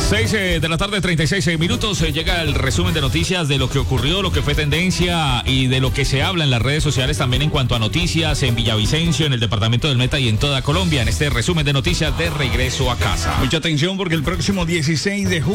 6 de la tarde, 36 minutos. Llega el resumen de noticias de lo que ocurrió, lo que fue tendencia y de lo que se habla en las redes sociales también en cuanto a noticias en Villavicencio, en el departamento del Meta y en toda Colombia. En este resumen de noticias de regreso a casa. Mucha atención porque desde el próximo 16 de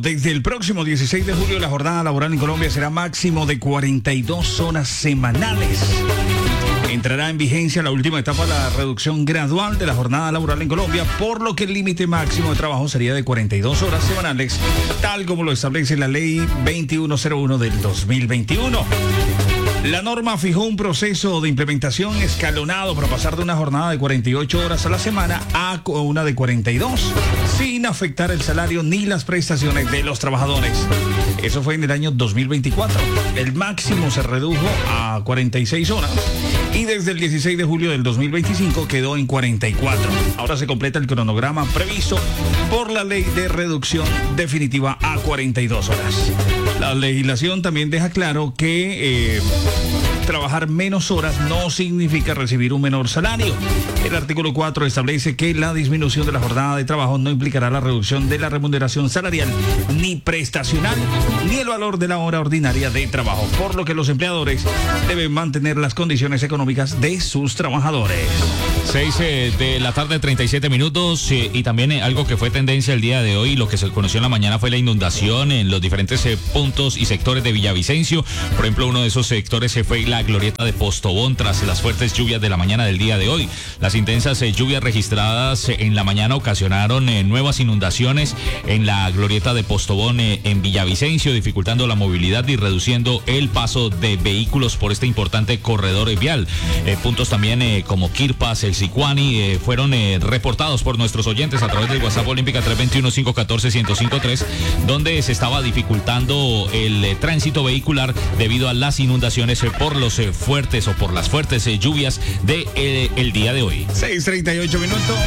julio, la jornada laboral en Colombia será máximo de 42 horas semanales. Entrará en vigencia la última etapa de la reducción gradual de la jornada laboral en Colombia, por lo que el límite máximo de trabajo sería de 42 horas semanales, tal como lo establece la ley 2101 del 2021. La norma fijó un proceso de implementación escalonado para pasar de una jornada de 48 horas a la semana a una de 42, sin afectar el salario ni las prestaciones de los trabajadores. Eso fue en el año 2024. El máximo se redujo a 46 horas y desde el 16 de julio del 2025 quedó en 44. Ahora se completa el cronograma previsto por la ley de reducción definitiva a 42 horas. La legislación también deja claro que trabajar menos horas no significa recibir un menor salario. El artículo 4 establece que la disminución de la jornada de trabajo no implicará la reducción de la remuneración salarial ni prestacional ni el valor de la hora ordinaria de trabajo, por lo que los empleadores deben mantener las condiciones económicas de sus trabajadores. 6 de la tarde, 37 minutos y también algo que fue tendencia el día de hoy, lo que se conoció en la mañana fue la inundación en los diferentes puntos y sectores de Villavicencio. Por ejemplo, uno de esos sectores fue la glorieta de Postobón tras las fuertes lluvias de la mañana del día de hoy. Las intensas lluvias registradas en la mañana ocasionaron nuevas inundaciones en la glorieta de Postobón en Villavicencio, dificultando la movilidad y reduciendo el paso de vehículos por este importante corredor vial. Puntos también como Quirpas, el Sicuani fueron reportados por nuestros oyentes a través del WhatsApp Olímpica 321-514-1053, donde se estaba dificultando el tránsito vehicular debido a las inundaciones por las fuertes lluvias el día de hoy. 6:38 minutos.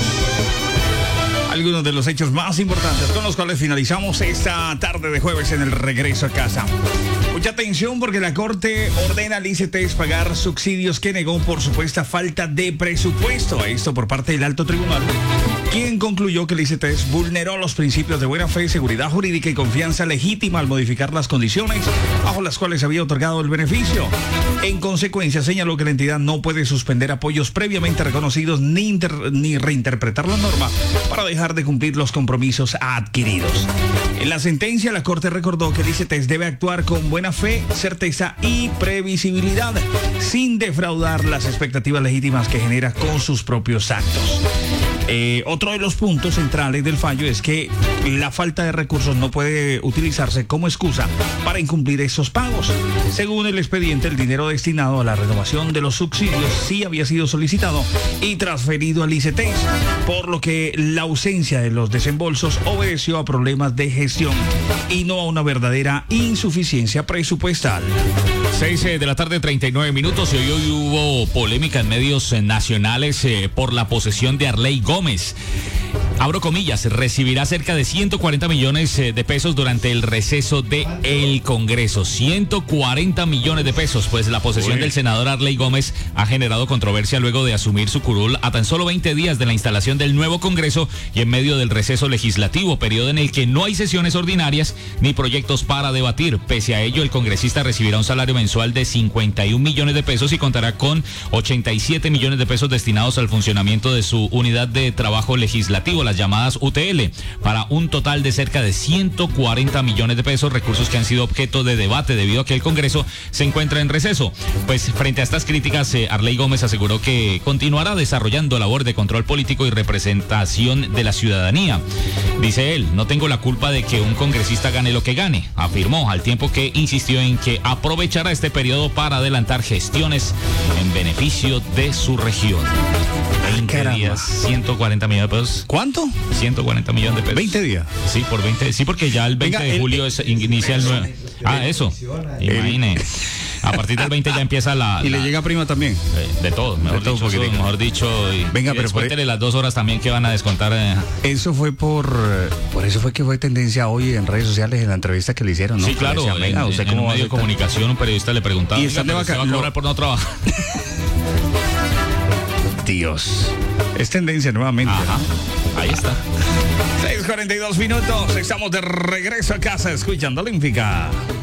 Algunos de los hechos más importantes con los cuales finalizamos esta tarde de jueves en el regreso a casa. Mucha atención porque la Corte ordena al ICETEX pagar subsidios que negó por supuesta falta de presupuesto. Esto por parte del Alto Tribunal, quien concluyó que el ICETEX vulneró los principios de buena fe, seguridad jurídica y confianza legítima al modificar las condiciones bajo las cuales había otorgado el beneficio. En consecuencia, señaló que la entidad no puede suspender apoyos previamente reconocidos ni reinterpretar la norma para dejar de cumplir los compromisos adquiridos. En la sentencia, la Corte recordó que el ICETEX debe actuar con buena fe, certeza y previsibilidad, sin defraudar las expectativas legítimas que genera con sus propios actos. Otro de los puntos centrales del fallo es que la falta de recursos no puede utilizarse como excusa para incumplir esos pagos. Según el expediente, el dinero destinado a la renovación de los subsidios sí había sido solicitado y transferido al ICETEX, por lo que la ausencia de los desembolsos obedeció a problemas de gestión y no a una verdadera insuficiencia presupuestal. 6 de la tarde, 39 minutos y hoy hubo polémica en medios nacionales por la posesión de Arley Gómez. Abro comillas, recibirá cerca de 140 millones de pesos durante el receso del Congreso. 140 millones de pesos, pues la posesión del senador Arley Gómez ha generado controversia luego de asumir su curul a tan solo 20 días de la instalación del nuevo Congreso y en medio del receso legislativo, periodo en el que no hay sesiones ordinarias ni proyectos para debatir. Pese a ello, el congresista recibirá un salario mensual de 51 millones de pesos y contará con 87 millones de pesos destinados al funcionamiento de su unidad de trabajo legislativo, las llamadas UTL, para un total de cerca de 140 millones de pesos, recursos que han sido objeto de debate debido a que el Congreso se encuentra en receso. Pues frente a estas críticas, Arley Gómez aseguró que continuará desarrollando labor de control político y representación de la ciudadanía. Dice él, no tengo la culpa de que un congresista gane lo que gane, afirmó, al tiempo que insistió en que aprovechará este periodo para adelantar gestiones en beneficio de su región. 20 días, 140 millones de pesos. ¿Cuánto? 140 millones de pesos. 20 días. Sí, por 20. Sí, porque ya el 20 de julio inicia el 9. Eso. Imagine. A partir del 20 ya empieza la... Y le llega prima también. De todo, mejor dicho. Venga, pero descuéntele las 2 horas también que van a descontar. Eso fue por eso fue que fue tendencia hoy en redes sociales en la entrevista que le hicieron, ¿no? Sí, claro. Decía, venga, ¿usted cómo en un medio de comunicación un periodista le preguntaba. Y están de vacaciones. ¿Se va a cobrar por no trabajar? Dios. Es tendencia nuevamente. Ajá. Ahí está. 42 minutos. Estamos de regreso a casa escuchando Olímpica.